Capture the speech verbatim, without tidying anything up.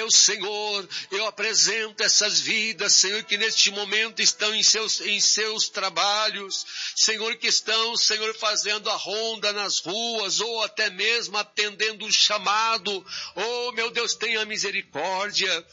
Deus, Senhor, eu apresento essas vidas, Senhor, que neste momento estão em seus, em seus trabalhos, Senhor, que estão, Senhor, fazendo a ronda nas ruas, ou até mesmo atendendo o chamado. Oh, meu Deus, tenha misericórdia.